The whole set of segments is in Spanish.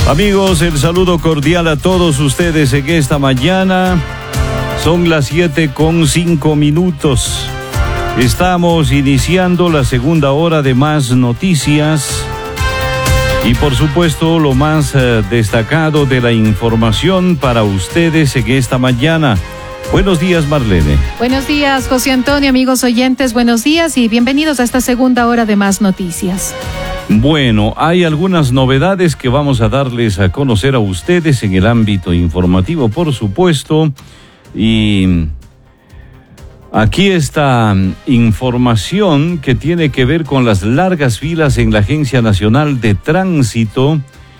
Amigos, el saludo cordial a todos ustedes en esta mañana. Son las 7:05. Estamos iniciando la segunda hora de Más Noticias. Y por supuesto, lo más destacado de la información para ustedes en esta mañana. Buenos días, Marlene. Buenos días, José Antonio, amigos oyentes, buenos días y bienvenidos a esta segunda hora de Más Noticias. Bueno, hay algunas novedades que vamos a darles a conocer a ustedes en el ámbito informativo, por supuesto. Y aquí está información que tiene que ver con las largas filas en la Agencia Nacional de Tránsito.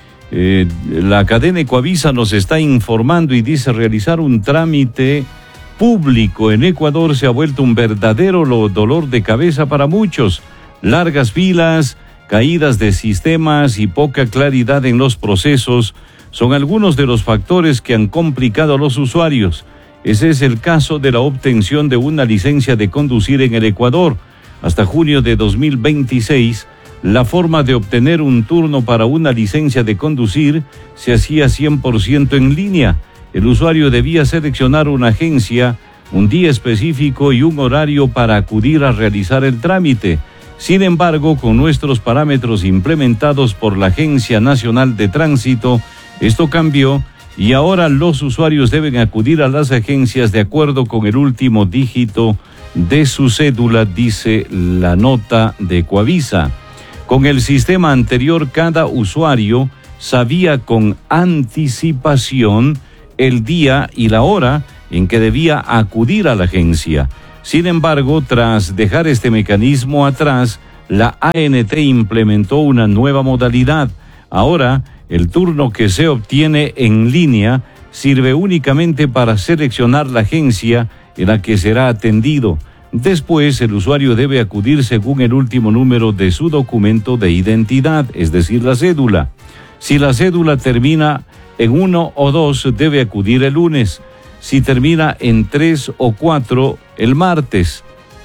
La cadena Ecuavisa nos está informando y dice: realizar un trámite público en Ecuador se ha vuelto un verdadero dolor de cabeza para muchos. Largas filas, caídas de sistemas y poca claridad en los procesos son algunos de los factores que han complicado a los usuarios. Ese es el caso de la obtención de una licencia de conducir en el Ecuador. Hasta junio de 2026, la forma de obtener un turno para una licencia de conducir se hacía 100% en línea. El usuario debía seleccionar una agencia, un día específico y un horario para acudir a realizar el trámite. Sin embargo, con nuestros parámetros implementados por la Agencia Nacional de Tránsito, esto cambió y ahora los usuarios deben acudir a las agencias de acuerdo con el último dígito de su cédula, dice la nota de Ecuavisa. Con el sistema anterior, cada usuario sabía con anticipación el día y la hora en que debía acudir a la agencia. Sin embargo, tras dejar este mecanismo atrás, la ANT implementó una nueva modalidad. Ahora, el turno que se obtiene en línea sirve únicamente para seleccionar la agencia en la que será atendido. Después, el usuario debe acudir según el último número de su documento de identidad, es decir, la cédula. Si la cédula termina en 1 o 2, debe acudir el lunes. Si termina en 3 o 4, el martes.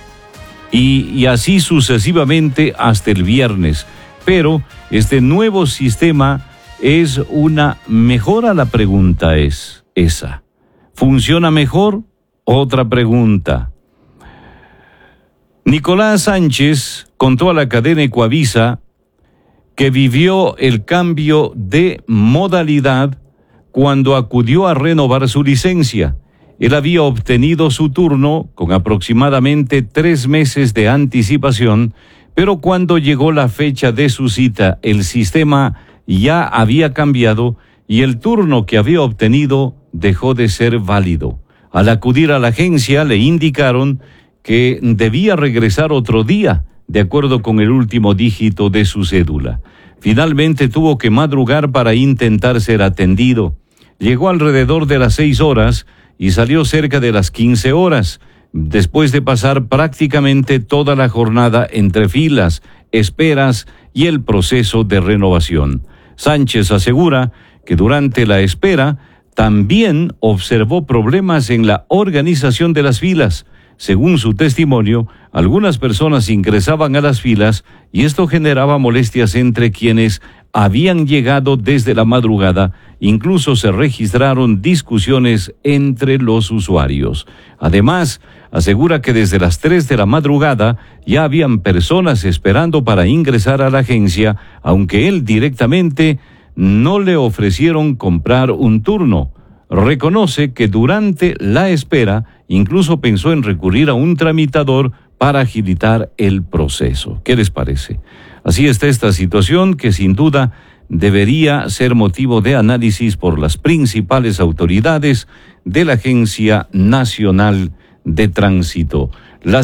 Y así sucesivamente hasta el viernes. Pero este nuevo sistema es una mejora. La pregunta es esa. ¿Funciona mejor? Otra pregunta. Nicolás Sánchez contó a la cadena Ecuavisa que vivió el cambio de modalidad cuando acudió a renovar su licencia. Él había obtenido su turno con aproximadamente 3 meses de anticipación, pero cuando llegó la fecha de su cita, el sistema ya había cambiado y el turno que había obtenido dejó de ser válido. Al acudir a la agencia, le indicaron que debía regresar otro día, de acuerdo con el último dígito de su cédula. Finalmente tuvo que madrugar para intentar ser atendido. Llegó alrededor de las 6 horas y salió cerca de las 15 horas, después de pasar prácticamente toda la jornada entre filas, esperas y el proceso de renovación. Sánchez asegura que durante la espera también observó problemas en la organización de las filas. Según su testimonio, algunas personas ingresaban a las filas y esto generaba molestias entre quienes habían llegado desde la madrugada. Incluso se registraron discusiones entre los usuarios. Además, asegura que desde las 3 de la madrugada ya habían personas esperando para ingresar a la agencia, aunque él directamente no le ofrecieron comprar un turno. Reconoce que durante la espera incluso pensó en recurrir a un tramitador para agilitar el proceso. ¿Qué les parece? Así está esta situación que sin duda debería ser motivo de análisis por las principales autoridades de la Agencia Nacional de Tránsito. Las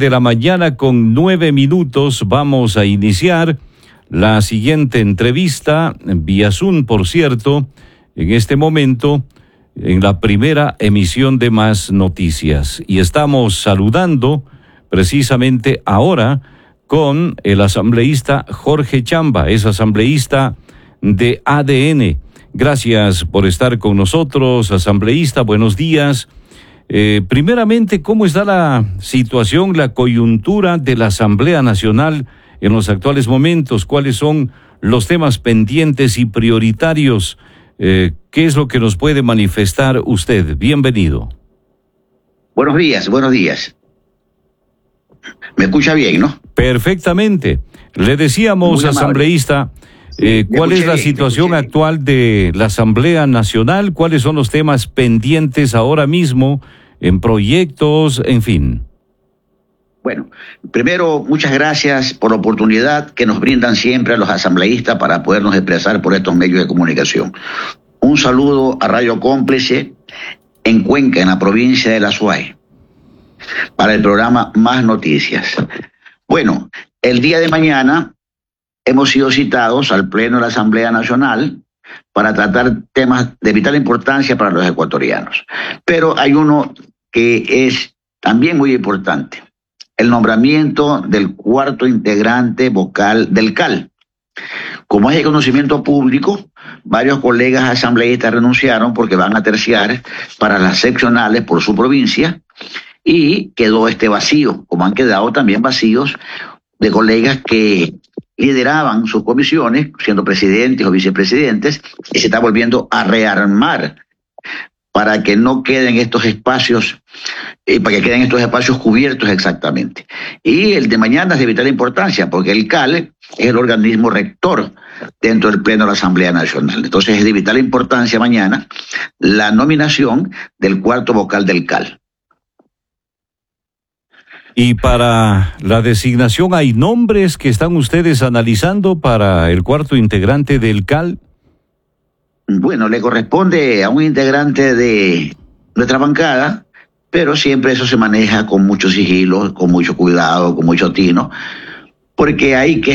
7:09 a.m, vamos a iniciar la siguiente entrevista, vía Zoom, por cierto, en este momento, en la primera emisión de Más Noticias. Y estamos saludando precisamente ahora con el asambleísta Jorge Chamba, es asambleísta de ADN. Gracias por estar con nosotros, asambleísta, buenos días. Primeramente, ¿cómo está la situación, la coyuntura de la Asamblea Nacional en los actuales momentos? ¿Cuáles son los temas pendientes y prioritarios. ¿Qué es lo que nos puede manifestar usted? Bienvenido. Buenos días, buenos días. ¿Me escucha bien, no? Perfectamente. Le decíamos, asambleísta, ¿cuál es la situación actual de la Asamblea Nacional? ¿Cuáles son los temas pendientes ahora mismo en proyectos, en fin? Bueno, primero, muchas gracias por la oportunidad que nos brindan siempre a los asambleístas para podernos expresar por estos medios de comunicación. Un saludo a Radio Cómplice en Cuenca, en la provincia de La Suay, para el programa Más Noticias. Bueno, el día de mañana hemos sido citados al Pleno de la Asamblea Nacional para tratar temas de vital importancia para los ecuatorianos. Pero hay uno que es también muy importante: el nombramiento del cuarto integrante vocal del CAL. Como es de conocimiento público, varios colegas asambleístas renunciaron porque van a terciar para las seccionales por su provincia y quedó este vacío, como han quedado también vacíos de colegas que lideraban sus comisiones, siendo presidentes o vicepresidentes, y se está volviendo a rearmar para que no queden estos espacios, para que queden estos espacios cubiertos exactamente. Y el de mañana es de vital importancia, porque el CAL es el organismo rector dentro del Pleno de la Asamblea Nacional. Entonces es de vital importancia mañana la nominación del cuarto vocal del CAL. Y para la designación, ¿hay nombres que están ustedes analizando para el cuarto integrante del CAL? Bueno, le corresponde a un integrante de nuestra bancada, pero siempre eso se maneja con mucho sigilo, con mucho cuidado, con mucho tino, porque hay que